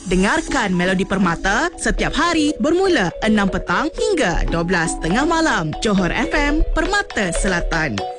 Dengarkan Melodi Permata setiap hari bermula 6 petang hingga 12 tengah malam. Johor FM, Permata Selatan.